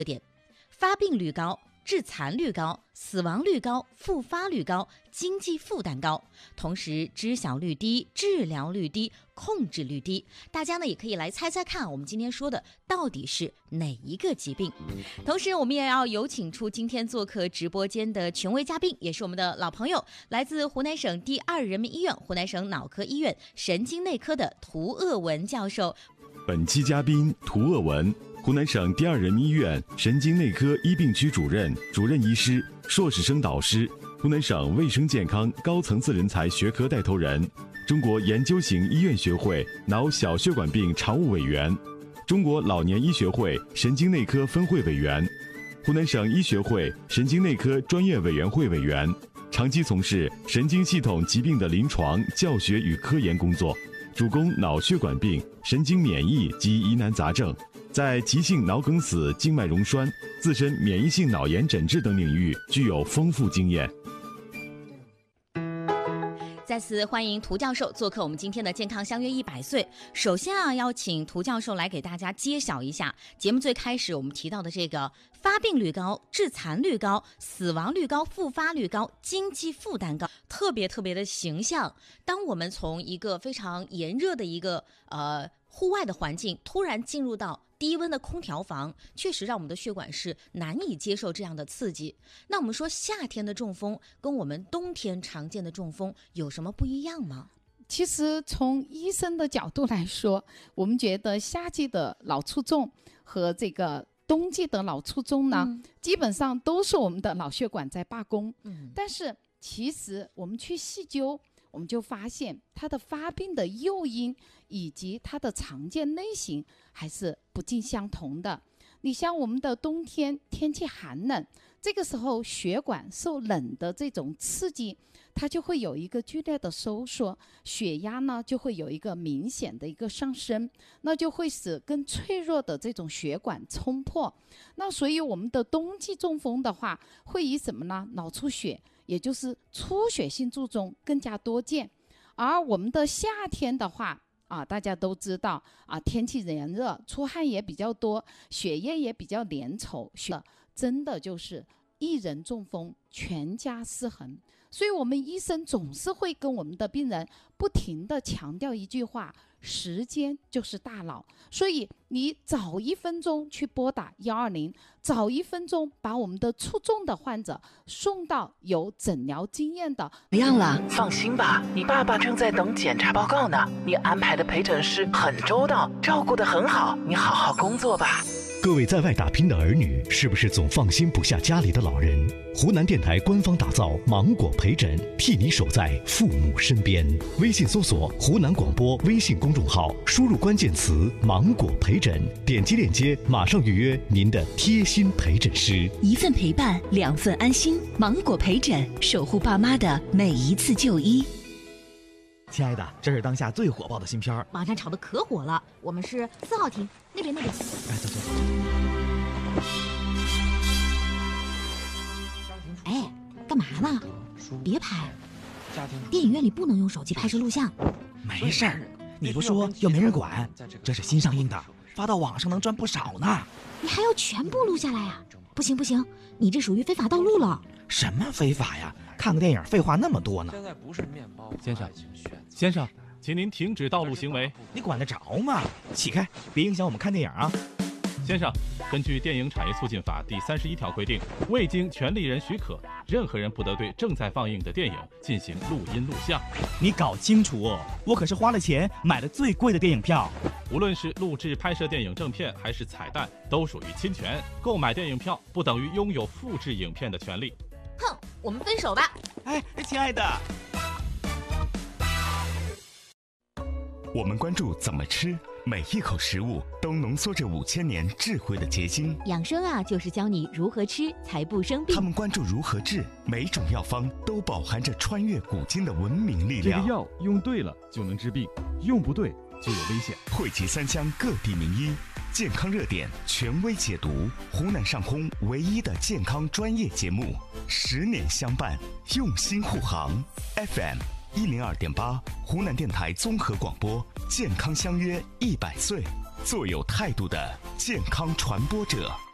点：发病率高、致残率高、死亡率高、复发率高、经济负担高，同时知晓率低、治疗率低、控制率低。大家呢也可以来猜猜看，我们今天说的到底是哪一个疾病？同时，我们也要有请出今天做客直播间的权威嘉宾，也是我们的老朋友，来自湖南省第2人民医院湖南省脑科医院神经内科的涂鄂文教授。 本期嘉宾涂鄂文，湖南省第2人民医院神经内科医病区主任、主任医师、硕士生导师，湖南省卫生健康高层次人才学科带头人，中国研究型医院学会脑小血管病常务委员，中国老年医学会神经内科分会委员，湖南省医学会神经内科专业委员会委员，长期从事神经系统疾病的临床、教学与科研工作，主攻脑血管病、神经免疫及疑难杂症，在急性脑梗死、静脉溶栓、自身免疫性脑炎诊治等领域具有丰富经验。 再次欢迎涂教授做客我们今天的健康相约100岁。首先要请涂教授来给大家揭晓一下节目最开始我们提到的这个发病率高、致残率高、死亡率高、复发率高、经济负担高，特别的形象。当我们从一个非常炎热的一个户外的环境突然进入到低温的空调房，确实让我们的血管是难以接受这样的刺激。那我们说夏天的中风跟我们冬天常见的中风有什么不一样吗？ 其实从医生的角度来说，我们觉得夏季的脑卒中和这个冬季的脑卒中呢，基本上都是我们的脑血管在罢工。但是其实我们去细究，我们就发现它的发病的诱因以及它的常见类型还是不尽相同的。你像我们的冬天天气寒冷，这个时候血管受冷的这种刺激，它就会有一个剧烈的收缩，血压呢就会有一个明显的一个上升，那就会使更脆弱的这种血管冲破。那所以我们的冬季中风的话，会以什么呢？脑出血，也就是出血性卒中更加多见。而我们的夏天的话大家都知道天气炎热，出汗也比较多，血液也比较粘稠，真的就是一人中风全家失衡。所以我们医生总是会跟我们的病人不停地强调一句话：时间就是大脑。所以你早1分钟去拨打120，早1分钟把我们的卒中的患者送到有诊疗经验的。 怎么样了？放心吧，你爸爸正在等检查报告呢。你安排的陪诊师很周到，照顾得很好，你好好工作吧。 各位在外打拼的儿女，是不是总放心不下家里的老人？湖南电台官方打造芒果陪诊，替你守在父母身边。微信搜索湖南广播微信公众号，输入关键词芒果陪诊，点击链接马上预约您的贴心陪诊师。 1份陪伴，2份安心。芒果陪诊，守护爸妈的每一次就医。 亲爱的，这是当下最火爆的新片儿， 网上炒的可火了。我们是4号厅那边。 哎，走。 哎，干嘛呢？别拍，电影院里不能用手机拍摄录像。 没事儿，你不说又没人管。这是新上映的，发到网上能赚不少呢。 你还要全部录下来啊？不行，你这属于非法盗录了。 什么非法呀？看个电影废话那么多呢。 现在不是面包。 先生，请您停止盗录行为。 你管得着吗？起开，别影响我们看电影啊。 先生，根据电影产业促进法第31条规定，未经权利人许可，任何人不得对正在放映的电影进行录音录像。 你搞清楚哦，我可是花了钱买了最贵的电影票。 无论是录制拍摄电影正片还是彩蛋，都属于侵权。购买电影票不等于拥有复制影片的权利。 哼，我们分手吧。 哎，亲爱的。 我们关注怎么吃，每一口食物都浓缩着5000年智慧的结晶。 养生就是教你如何吃才不生病。 他们关注如何治，每种药方都饱含着穿越古今的文明力量。 这个药用对了就能治病，用不对就有危险。 汇集3湘各地名医，健康热点权威解读，湖南上空唯一的健康专业节目，10年相伴，用心护航。FM102.8，湖南电台综合广播，健康相约100岁，做有态度的健康传播者。